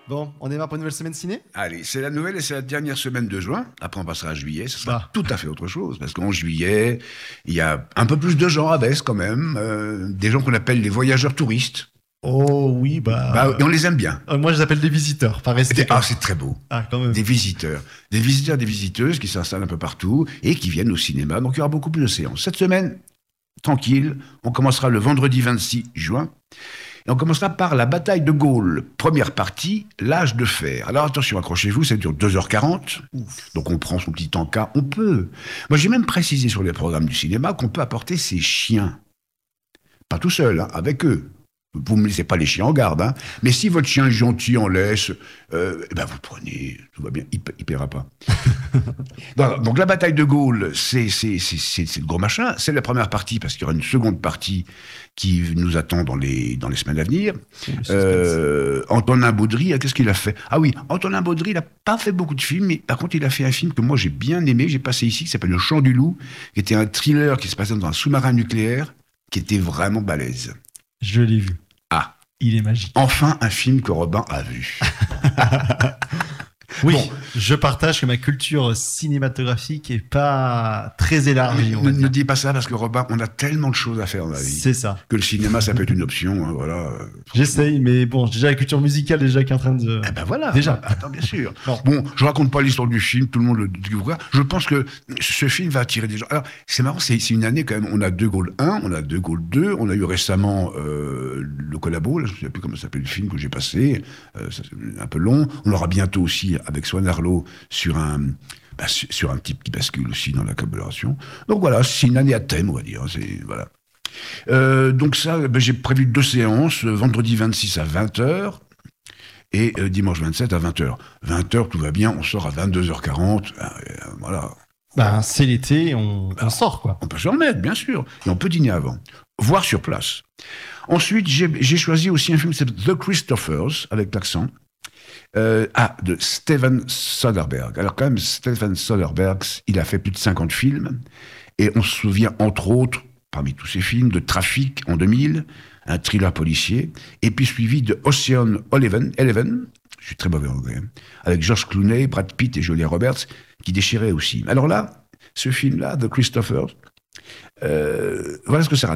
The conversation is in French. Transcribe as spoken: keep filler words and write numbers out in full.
Bon, on démarre pour une nouvelle semaine ciné. Allez, c'est la nouvelle et c'est la dernière semaine de juin. Après, on passera à juillet. Ce sera Bah. tout à fait autre chose. Parce qu'en juillet, il y a un peu plus de gens à Besse quand même. Euh, des gens qu'on appelle les voyageurs touristes. Oh oui, bah. Bah, et on les aime bien. Euh, moi, je les appelle des visiteurs, par rester. Ah, c'est très beau. Ah, quand même. Des visiteurs. Des visiteurs, des visiteuses qui s'installent un peu partout et qui viennent au cinéma. Donc, il y aura beaucoup plus de séances. Cette semaine, tranquille, on commencera le vendredi vingt-six juin. Et on commencera par la bataille de Gaulle. Première partie, l'âge de fer. Alors attention, accrochez-vous, ça dure deux heures quarante. Ouf. Donc on prend son petit encas, on peut. Moi j'ai même précisé sur les programmes du cinéma qu'on peut apporter ses chiens. Pas tout seul, hein, avec eux. Vous ne me laissez pas les chiens en garde, hein. Mais si votre chien est gentil en laisse, euh, eh ben vous prenez, tout va bien, il ne paiera pas. donc, donc la bataille de Gaulle, c'est, c'est, c'est, c'est, c'est le gros machin. C'est la première partie, parce qu'il y aura une seconde partie qui nous attend dans les, dans les semaines à venir. Euh, Antonin Baudry, qu'est-ce qu'il a fait ? Ah oui, Antonin Baudry, il n'a pas fait beaucoup de films, mais par contre, il a fait un film que moi j'ai bien aimé, j'ai passé ici, qui s'appelle Le Chant du Loup, qui était un thriller qui se passait dans un sous-marin nucléaire, qui était vraiment balèze. Je l'ai vu. Ah. Il est magique. Enfin, un film que Robin a vu. Oui, bon. Je partage que ma culture cinématographique est pas très élargie. Ne, ne dis pas ça parce que Robin, on a tellement de choses à faire dans la vie. C'est ça. Que le cinéma, ça peut être une option. Hein, voilà. J'essaye, mais bon, j'ai déjà la culture musicale déjà qui est en train de. Eh ben voilà. Déjà. Attends, bien sûr. Bon, je raconte pas l'histoire du film, tout le monde le découvrira. Je pense que ce film va attirer des gens. Alors, c'est marrant, c'est, c'est une année quand même. On a De Gaulle un, on a De Gaulle deux, on a eu récemment euh, le collabo, là, je ne sais plus comment s'appelle le film que j'ai passé, euh, ça, c'est un peu long. On aura bientôt aussi avec Swan Arlo sur un, bah, sur un type qui bascule aussi dans la collaboration. Donc voilà, c'est une année à thème, on va dire. C'est, voilà. Euh, donc ça, bah, j'ai prévu deux séances, vendredi vingt-six à vingt heures et euh, dimanche vingt-sept à vingt heures. vingt heures, tout va bien, on sort à vingt-deux heures quarante, euh, voilà. Bah, c'est l'été, on, bah, on sort quoi. On peut se remettre, bien sûr, et on peut dîner avant, voire sur place. Ensuite, j'ai, j'ai choisi aussi un film qui s'appelle The Christophers, avec l'accent. Euh, ah, de Steven Soderbergh. Alors quand même, Steven Soderbergh, il a fait plus de cinquante films, et on se souvient entre autres, parmi tous ces films, de Trafic en deux mille, un thriller policier, et puis suivi de Ocean Eleven, Eleven, je suis très mauvais en anglais, avec George Clooney, Brad Pitt et Julia Roberts, qui déchiraient aussi. Alors là, ce film-là, The Christophers, euh, voilà ce que ça raconte.